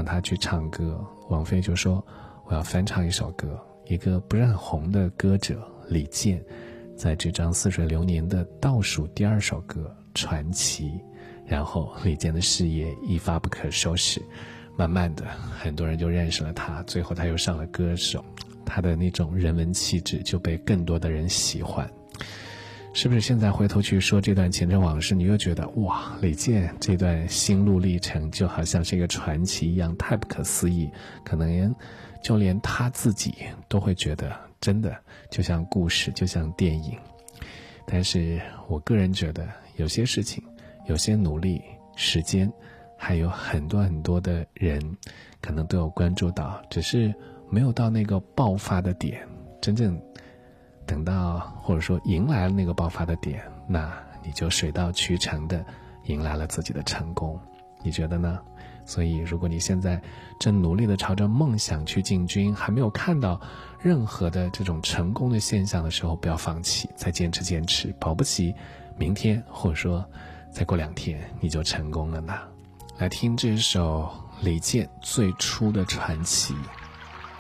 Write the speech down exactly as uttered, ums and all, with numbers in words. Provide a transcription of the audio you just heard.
让他去唱歌，王菲就说我要翻唱一首歌，一个不是很红的歌者李健在这张似水流年的倒数第二首歌传奇，然后李健的事业一发不可收拾，慢慢的很多人就认识了他，最后他又上了歌手，他的那种人文气质就被更多的人喜欢。是不是现在回头去说这段前尘往事，你又觉得哇，李健这段心路历程就好像是一个传奇一样，太不可思议，可能就连他自己都会觉得真的就像故事，就像电影。但是我个人觉得有些事情，有些努力，时间还有很多很多的人可能都有关注到，只是没有到那个爆发的点，真正等到或者说迎来了那个爆发的点，那你就水到渠成的迎来了自己的成功，你觉得呢？所以如果你现在正努力的朝着梦想去进军，还没有看到任何的这种成功的现象的时候，不要放弃，再坚持坚持，保不齐明天或者说再过两天你就成功了呢。来听这首李健最初的传奇。